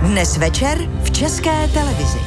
Dnes večer v České televizi.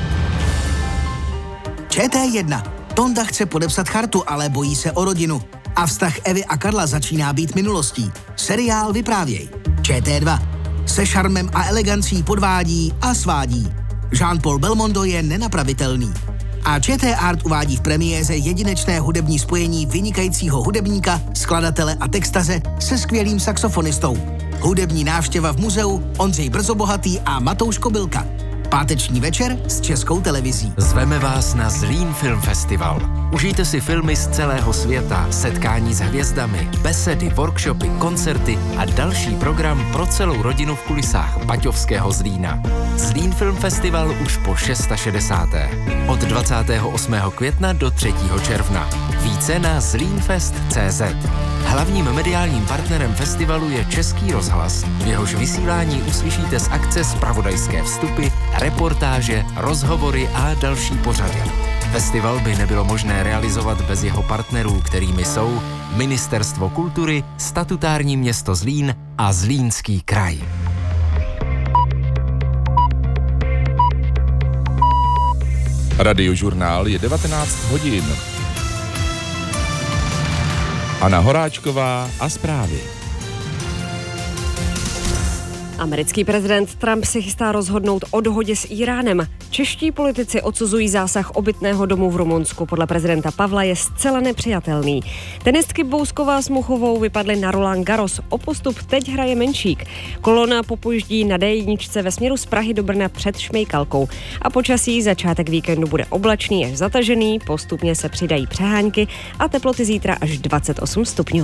ČT1. Tonda chce podepsat chartu, ale bojí se o rodinu. A vztah Evy a Karla začíná být minulostí. Seriál Vyprávěj. ČT2. Se šarmem a elegancí podvádí a svádí. Jean-Paul Belmondo je nenapravitelný. A ČT Art uvádí v premiéře jedinečné hudební spojení vynikajícího hudebníka, skladatele a textaře se skvělým saxofonistou. Hudební návštěva v muzeu Ondřej Brzobohatý a Matouš Kobylka. Páteční večer s Českou televizí. Zveme vás na Zlín Film Festival. Užijte si filmy z celého světa, setkání s hvězdami, besedy, workshopy, koncerty a další program pro celou rodinu v kulisách Baťovského Zlína. Zlín Film Festival už po 660. Od 28. května do 3. června. Více na zlínfest.cz. Hlavním mediálním partnerem festivalu je Český rozhlas. V jehož vysílání uslyšíte z akce zpravodajské vstupy, reportáže, rozhovory a další pořady. Festival by nebylo možné realizovat bez jeho partnerů, kterými jsou Ministerstvo kultury, statutární město Zlín a Zlínský kraj. Radiožurnál je 19 hodin. Anna Horáčková a zprávy. Americký prezident Trump se chystá rozhodnout o dohodě s Íránem. Čeští politici odsuzují zásah obytného domu v Rumunsku. Podle prezidenta Pavla je zcela nepřijatelný. Tenistky Bousková s Muchovou vypadly na Roland Garros. O postup teď hraje Menšík. Kolona popojíždí na D1 ve směru z Prahy do Brna před Šmejkalkou. A počasí začátek víkendu bude oblačný až zatažený, postupně se přidají přehánky a teploty zítra až 28 stupňů.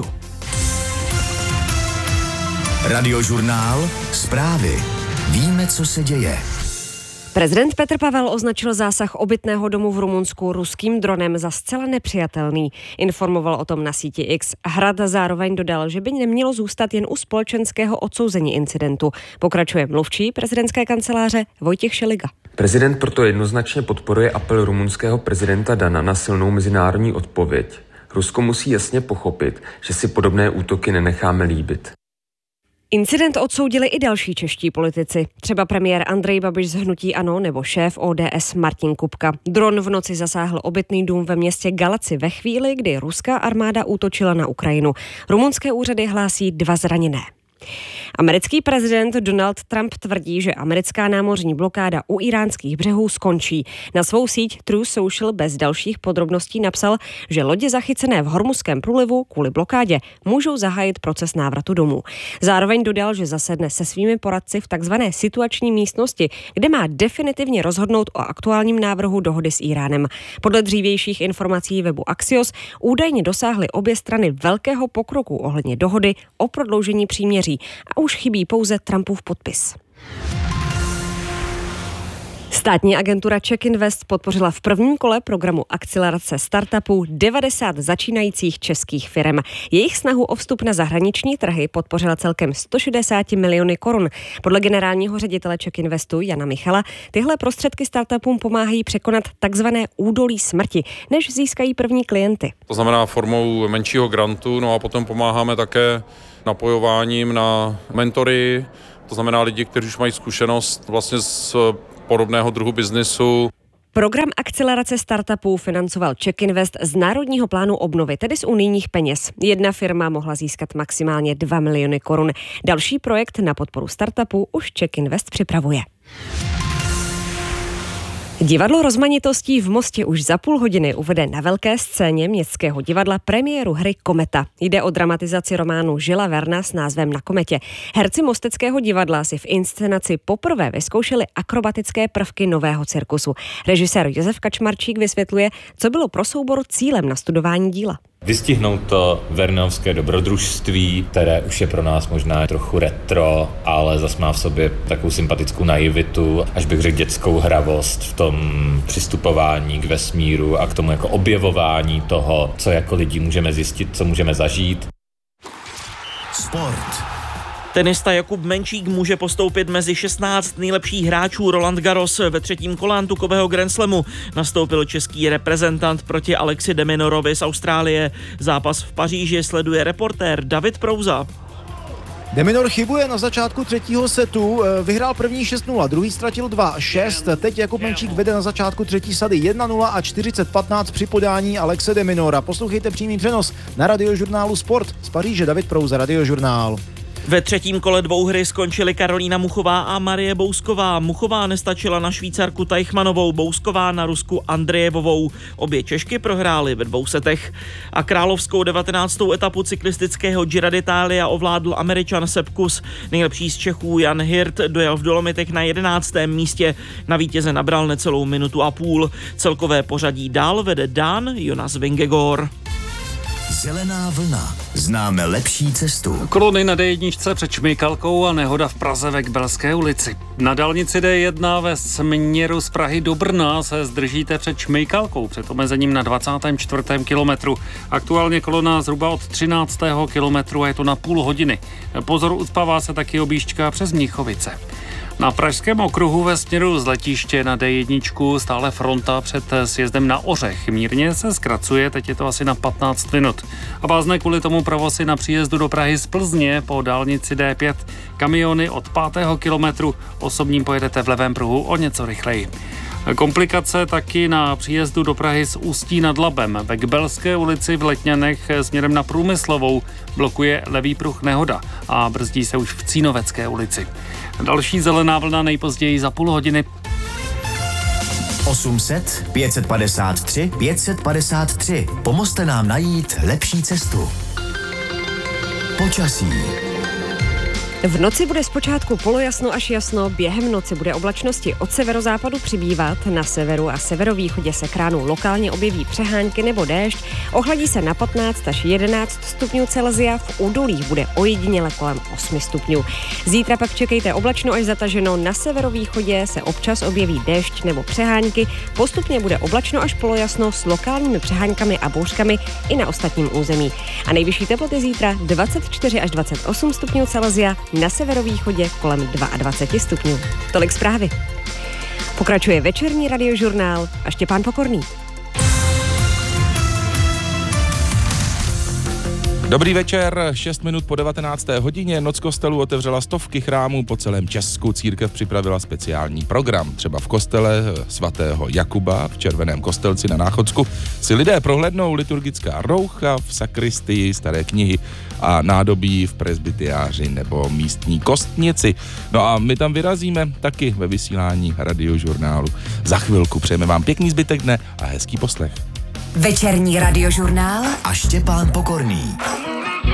Radiožurnál, zprávy. Víme, co se děje. Prezident Petr Pavel označil zásah obytného domu v Rumunsku ruským dronem za zcela nepřijatelný. Informoval o tom na síti X. Hrad zároveň dodal, že by nemělo zůstat jen u společenského odsouzení incidentu. Pokračuje mluvčí prezidentské kanceláře Vojtěch Šeliga. Prezident proto jednoznačně podporuje apel rumunského prezidenta Dana na silnou mezinárodní odpověď. Rusko musí jasně pochopit, že si podobné útoky nenecháme líbit. Incident odsoudili i další čeští politici, třeba premiér Andrej Babiš z hnutí ANO nebo šéf ODS Martin Kupka. Dron v noci zasáhl obytný dům ve městě Galaci ve chvíli, kdy ruská armáda útočila na Ukrajinu. Rumunské úřady hlásí 2 zraněné. Americký prezident Donald Trump tvrdí, že americká námořní blokáda u íránských břehů skončí. Na svou síť Truth Social bez dalších podrobností napsal, že lodě zachycené v Hormuzském průlivu kvůli blokádě můžou zahájit proces návratu domů. Zároveň dodal, že zasedne se svými poradci v takzvané situační místnosti, kde má definitivně rozhodnout o aktuálním návrhu dohody s Íránem. Podle dřívějších informací webu Axios údajně dosáhly obě strany velkého pokroku ohledně dohody o prodloužení příměří a už chybí pouze Trumpův podpis. Státní agentura CzechInvest podpořila v prvním kole programu akcelerace startupů 90 začínajících českých firm. Jejich snahu o vstup na zahraniční trhy podpořila celkem 160 miliony korun. Podle generálního ředitele CzechInvestu Jana Michala tyhle prostředky startupům pomáhají překonat takzvané údolí smrti, než získají první klienty. To znamená formou menšího grantu, no a potom pomáháme také napojováním na mentory, to znamená lidi, kteří už mají zkušenost vlastně z podobného druhu biznisu. Program akcelerace startupů financoval CzechInvest z Národního plánu obnovy, tedy z unijních peněz. Jedna firma mohla získat maximálně 2 miliony korun. Další projekt na podporu startupů už CzechInvest připravuje. Divadlo rozmanitostí v Mostě už za půl hodiny uvede na velké scéně Městského divadla premiéru hry Kometa. Jde o dramatizaci románu Žila Verna s názvem Na kometě. Herci Mosteckého divadla si v inscenaci poprvé vyzkoušeli akrobatické prvky nového cirkusu. Režisér Josef Kačmarčík vysvětluje, co bylo pro soubor cílem na studování díla. Vystihnout to vernovské dobrodružství, které už je pro nás možná trochu retro, ale zas má v sobě takovou sympatickou naivitu, až bych řekl dětskou hravost v tom přistupování k vesmíru a k tomu jako objevování toho, co jako lidi můžeme zjistit, co můžeme zažít. Sport. Tenista Jakub Menšík může postoupit mezi 16 nejlepších hráčů Roland Garros. Ve třetím kolántukového Grand Slamu nastoupil český reprezentant proti Alexi de Minorovi z Austrálie. Zápas v Paříži sleduje reportér David Prouza. De Minaur chybuje na začátku třetího setu, vyhrál první 6-0, druhý ztratil 2-6, teď Jakub Menčík vede na začátku třetí sady 1-0 a 40-15 při podání Alexe de Minaura. Poslouchejte přímý přenos na Radiožurnálu Sport. Z Paříže David Prouza, Radiožurnál. Ve třetím kole dvouhry skončily Karolína Muchová a Marie Bousková. Muchová nestačila na Švýcarku Teichmannovou, Bousková na Rusku Andrejevovou. Obě Češky prohrály ve 2 setech. A královskou 19. etapu cyklistického Giro d'Italia ovládl Američan Sepp Kuss. Nejlepší z Čechů Jan Hirt dojel v Dolomitech na 11. místě. Na vítěze nabral necelou minutu a půl. Celkové pořadí dál vede Dán Jonas Vingegaard. Zelená vlna. Známe lepší cestu. Kolony na D1 před Šmejkalkou a nehoda v Praze ve Kbelské ulici. Na dálnici D1 ve směru z Prahy do Brna se zdržíte před Šmejkalkou před omezením na 24. kilometru. Aktuálně kolona zhruba od 13. kilometru a je to na půl hodiny. Pozor, uspává se taky objížďka přes Mnichovice. Na Pražském okruhu ve směru z letiště na D1 stále fronta před sjezdem na Ořech. Mírně se zkracuje, teď je to asi na 15 minut. A vázne kvůli tomu provozy na příjezdu do Prahy z Plzně po dálnici D5. Kamiony od 5. kilometru, osobním pojedete v levém pruhu o něco rychleji. Komplikace taky na příjezdu do Prahy z Ústí nad Labem. Ve Kbelské ulici v Letňanech směrem na Průmyslovou blokuje levý pruh nehoda a brzdí se už v Cínovecké ulici. Další zelená vlna nejpozději za půl hodiny. 800 553 553. Pomozte nám najít lepší cestu. Počasí. V noci bude zpočátku polojasno až jasno, během noci bude oblačnosti od severozápadu přibývat, na severu a severovýchodě se kránu lokálně objeví přehánky nebo déšť, ochladí se na 15 až 11 stupňů Celsia, v údolích bude ojediněle kolem 8 stupňů. Zítra pak čekejte oblačno až zataženo, na severovýchodě se občas objeví déšť nebo přehánky, postupně bude oblačno až polojasno s lokálními přehánkami a bouřkami i na ostatním území. A nejvyšší teploty zítra 24 až 28 stupňů Celsia, na severovýchodě kolem 22 stupňů. Tolik zprávy. Pokračuje večerní Radiožurnál a Štěpán Pokorný. Dobrý večer, 6 minut po 19. hodině. Noc kostelů otevřela stovky chrámů po celém Česku. Církev připravila speciální program. Třeba v kostele svatého Jakuba v Červeném Kostelci na Náchodsku si lidé prohlédnou liturgická roucha, v sakristii staré knihy a nádobí v presbytiáři nebo místní kostnici. No a my tam vyrazíme taky ve vysílání Radiožurnálu. Za chvilku přejeme vám pěkný zbytek dne a hezký poslech. Večerní Radiožurnál a Štěpán Pokorný.